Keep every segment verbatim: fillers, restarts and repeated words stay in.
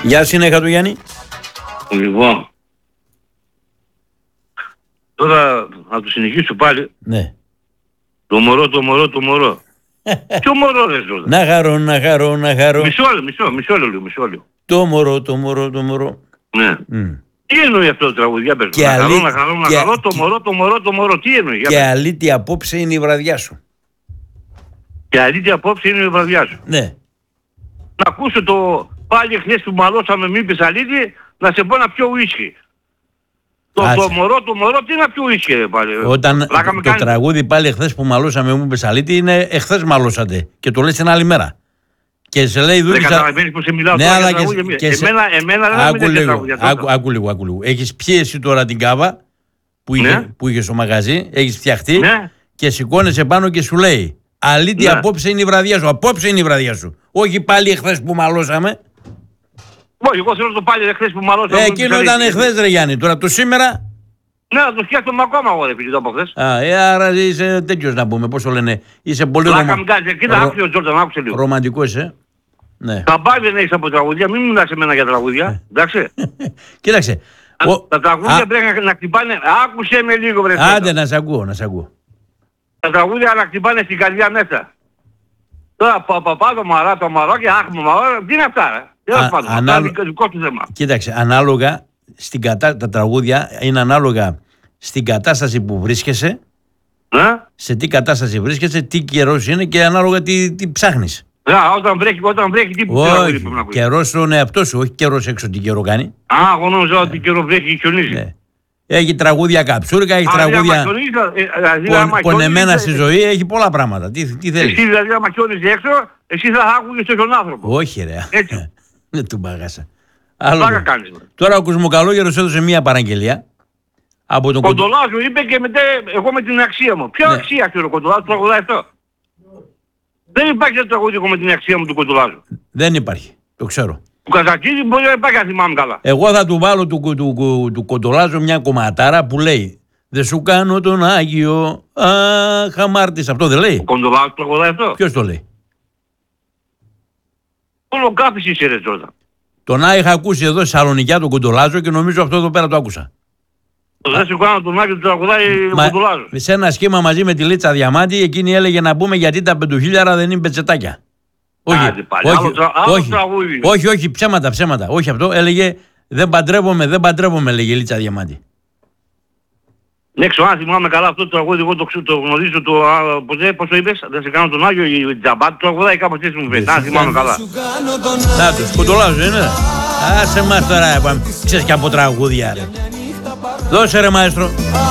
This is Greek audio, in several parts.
Γεια συνέχεια του Γιάννη. Λοιπόν, τώρα να το συνεχίσω πάλι. Ναι. Το μωρό, το μωρό, το μωρό. Ποιο μωρό ρε Ζώτα. Να χαρώ, να χαρώ, να χαρώ. Μισό λεπτό, μισό, μισό λεπτό, μισό λεπτό. Το μωρό, το μωρό, το μωρό. Ναι. Mm. Τι εννοεί αυτό το τραγούδι, για πες. Να χαρώ, να χαρώ, να χαρώ, το μωρό, το μωρό, το μωρό. Τι εννοεί, για πες. Και αλήθεια απόψε είναι η βραδιά σου. Και αλήθεια απόψε είναι η βραδιά σου. Ναι. Να ακούσω το πάλι χθες που μαλώσαμε μη πεις αλήθεια, να σε πω να πιω ουίσκι. Το, το μωρό, το μωρό, τι να πιω ουίσκι ρε πάλι. Όταν το, το κάνει... τραγούδι πάλι εχθές που μαλώσαμε μου πεις αλήθεια είναι εχθές μαλώσατε και το λες την άλλη μέρα. Και σε λέει δούλησα... Δεν καταλαβαίνεις πως σε μιλάω ναι, τώρα αλλά για τραγούδια. Και σε... Εμένα, εμένα δεν άκου με μιλάτε λίγο, τραγούδια. άκου, άκου λίγο, άκου λίγο. Έχεις πιει εσύ τώρα την κάβα που, ναι. είχε, που είχε στο μαγαζί, έχεις φτιαχτεί ναι. και σηκώνεσαι πάνω και σου λέει αλήθεια ναι. απόψε είναι η βραδιά σου, απόψε είναι η βραδιά σου. Όχι πάλι εχθές που μαλώσαμε. Όχι, εγώ θέλω το πάλι εχθές που μαλώσαμε. Ε, εκείνο ήταν εχθές ρε Γιάννη, τώρα το σήμερα... Ναι, να το φτιάξουμε ακόμα εγώ δεν φίλοι το από χθες. Α, ε, άρα είσαι τέτοιος να πούμε, πώς το λένε, είσαι πολύ ρομαντικός. Κοίτα, άκουσε ο Τζόρνταν, άκουσε λίγο. Ρομαντικός είσαι. Ναι. Τα μπάρ δεν έχεις από τραγουδία, μην μιλάς σε μένα για τραγουδία, εντάξει. Κοίταξε. Ο... Τα τραγούδια α... πρέπει να χτυπάνε, άκουσε με λίγο βρε. Άντε να σ' ακούω, να σ' ακούω. Τα τραγούδια να χτυπάνε στην καρδιά μέσα. Τώρα παπά το μαρά, το μαρό και άχμα μαρό, τι είναι αυτά ρε. Τι είναι ανάλο... δικό του θέμα. Κοίταξε, ανάλογα, στην κατα... τα τραγούδια είναι ανάλογα στην κατάσταση που βρίσκεσαι, ε? σε τι κατάσταση βρίσκεσαι, τι καιρός είναι και ανάλογα τι, τι ψάχνεις. Ναι, όταν βρέχει, όταν βρέχει, τι τραγούδι πρέπει να ακούσει. Καιρός στον εαυτό σου, όχι καιρός έξω τι καιρό κάνει. Α, εγώ νόμιζα ότι καιρό βρέχει και χιονίζει. Ναι. Έχει τραγούδια καψούρικα, έχει Α, τραγούδια πονεμένα στη ζωή, έχει πολλά πράγματα. Τι, τι θέλεις. Εσύ δηλαδή άμα χιόνιζε έξω, εσύ θα άκουγες τον χιονάνθρωπο. Όχι ρε. Έτσι. Δεν του μπάγασα. Κάνεις, τώρα ο Κοσμοκαλόγερος έδωσε μία παραγγελία. Από τον Κοντολάζο είπε και μετά εγώ με την αξία μου. Ποια ναι. αξία ξέρω ο Κοντολάζο τραγουδάει αυτό. Δεν υπάρχει ένα τραγούδι με την αξία μου του Κοντολάζου. Δεν υπάρχει. Το ξέρω. Του Καζακίδη μπορεί να υπάρχει, αν θυμάμαι καλά. Εγώ θα του βάλω του, του, του, του, του Κοντολάζου μια κομματάρα που λέει «Δεν σου κάνω τον Άγιο, αχ αμάρτης». Αυτό δεν λέει. Ο Κοντολάζου τραγουδάει αυτό. Ποιος το λέει. Όλο κάθης είσαι ρε Τζόρνταν. Τον Άγιο είχα ακούσει εδώ στη Σαλονικιά τον Κοντολάζο και νομίζω αυτό εδώ πέρα το άκουσα. Δεν σου κάνω τον Άγιο του τραγουδάει ο Κοντολάζο. Σε ένα σχήμα μαζί με τη Λίτσα Διαμάντη, εκείνη έλεγε να πούμε γιατί τα πεντοχίλιαρα δεν είναι πετσετάκια. Όχι, Άντε, πάλι, όχι, άλλο τρα, άλλο όχι, όχι, όχι, ψέματα, ψέματα. Όχι αυτό, έλεγε δεν παντρεύομαι, δεν παντρεύομαι, λέγε η Λίτσα Διαμάντη. Ναι, ξέρω, αν θυμάμαι καλά αυτό το τραγούδι, εγώ το, το γνωρίζω, το, ποτέ, πώς το είπες, δεν σε κάνω τον Άγιο, η Τζαμπάτη το τραγουδάει κάπως έτσι μου πει, αν θυμάμαι καλά. Να τους, Κοντολάζο είναι. Άσε μας τώρα, ξέρεις και από τραγούδια ρε. Δώσε ρε μαέστρο.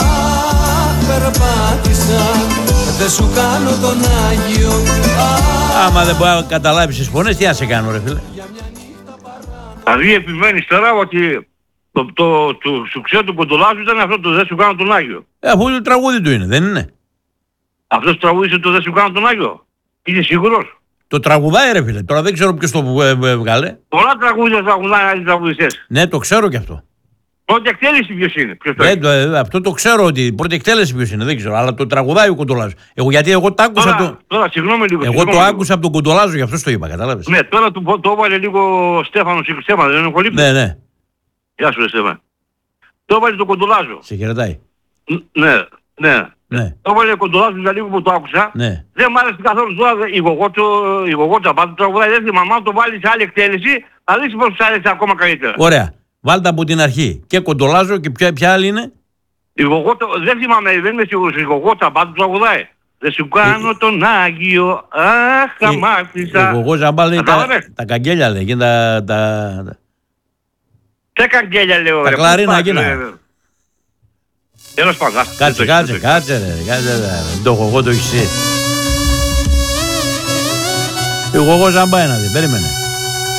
Δεν σου κάνω τον Άγιο. Άμα δεν μπορεί να καταλάβεις τις φωνές, τι να σε κάνω ρε φίλε. Δηλαδή επιμένεις τώρα ότι το, το, το σουξέ του Κοντολάζου ήταν αυτό το «Δεν σου κάνω τον Άγιο». Ε, αφού το τραγούδι του είναι, δεν είναι. Αυτός τραγούδισε το «Δεν σου κάνω τον Άγιο». Είσαι σίγουρος. Το τραγουδάει ρε φίλε, τώρα δεν ξέρω ποιος το βγάλε. Πολλά τραγούδια τραγουδάει άλλοι τραγουδιστές. Ναι, το ξέρω κι αυτό. Πρώτη εκτέλεση ποιος είναι. Ποιος το ε, το, ε, αυτό το ξέρω ότι πρώτη εκτέλεση ποιος είναι, δεν ξέρω, αλλά το τραγουδάει ο Κοντολάζος. Εγώ, γιατί εγώ το άκουσα. Τώρα, το... τώρα συγγνώμη λίγο. Εγώ συγγνώμη το λίγο. άκουσα από τον Κοντολάζο, γι' αυτό το είπα, κατάλαβες. Ναι, τώρα το, το έβαλε λίγο ο Στέφανος η Στέφανο, δεν είναι πολύ. Ναι, ναι. Γεια σου, Στέφανο. Το έβαλε τον Κοντολάζο. Σε χαιρετάει. Ναι, ναι. Ναι. Το έβαλε ο Κοντολάζο για λίγο που το άκουσα. Ναι. Δεν μ' άρεσε καθόλου τώρα η γογότσα πάντα το τραγουδάει. Δεν θυμάμαι, αν το βάλει σε άλλη εκτέλεση, θα δεις πως σου άρεσε ακόμα καλύτερα. Ωραία. Βάλτε από την αρχή. Και Κοντολάζο και ποια, ποια άλλη είναι. Η γογότσα, δεν θυμάμαι, δεν είμαι σίγουρος. Η γογότσα πάντα το τραγουδάει. Δεν σου κάνω τον Άγιο, αχ αμάρτησα. Η γογότσα πάντα λέει τα, τα καγγέλια λέει. Τα, τα... Τι καγγέλια λέω. Τα κλαρίνα εκείνα. Τέλος πάντων. Κάτσε, κάτσε, κάτσε ρε. Κάτσε ρε. Το γογό το έχεις εσύ. Η γογό ζαμπάει να δει. Περίμενε.